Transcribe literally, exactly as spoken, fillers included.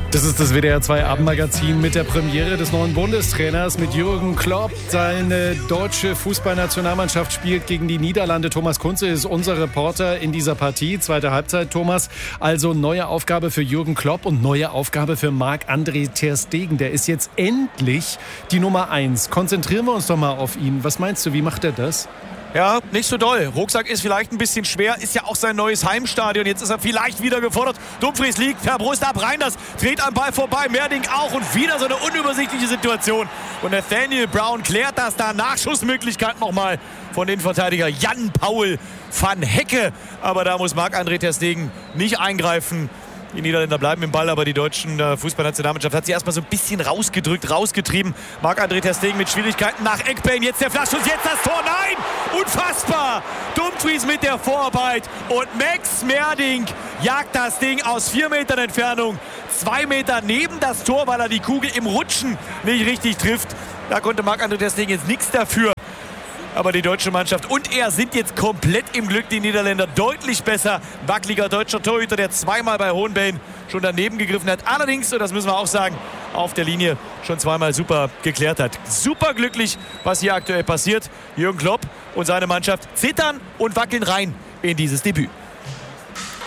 Das ist das W D R zwei Abendmagazin mit der Premiere des neuen Bundestrainers, mit Jürgen Klopp. Seine deutsche Fußballnationalmannschaft spielt gegen die Niederlande. Thomas Kunze ist unser Reporter in dieser Partie. Zweite Halbzeit, Thomas. Also neue Aufgabe für Jürgen Klopp und neue Aufgabe für Marc-André ter Stegen. Der ist jetzt endlich die Nummer eins. Konzentrieren wir uns doch mal auf ihn. Was meinst du, wie macht er das? Ja, nicht so doll. Rucksack ist vielleicht ein bisschen schwer, ist ja auch sein neues Heimstadion. Jetzt ist er vielleicht wieder gefordert. Dumfries liegt, per Brust ab, Reinders dreht am Ball vorbei, Merding auch und wieder so eine unübersichtliche Situation. Und Nathaniel Brown klärt das da. Nachschussmöglichkeit nochmal von den Verteidiger Jan-Paul van Hecke. Aber da muss Marc-André ter Stegen nicht eingreifen. Die Niederländer bleiben im Ball, aber die deutschen äh, Fußballnationalmannschaft hat sie erstmal so ein bisschen rausgedrückt, rausgetrieben. Marc-André ter Stegen mit Schwierigkeiten nach Eckbane. Jetzt der Flaschschuss, jetzt das Tor. Nein! Unfassbar! Dumfries mit der Vorarbeit und Max Merding jagt das Ding aus vier Metern Entfernung. Zwei Meter neben das Tor, weil er die Kugel im Rutschen nicht richtig trifft. Da konnte Marc-André ter Stegen jetzt nichts dafür. Aber die deutsche Mannschaft und er sind jetzt komplett im Glück. Die Niederländer deutlich besser. Wackeliger deutscher Torhüter, der zweimal bei Hohenbane schon daneben gegriffen hat. Allerdings, und das müssen wir auch sagen, auf der Linie schon zweimal super geklärt hat. Super glücklich, was hier aktuell passiert. Jürgen Klopp und seine Mannschaft zittern und wackeln rein in dieses Debüt.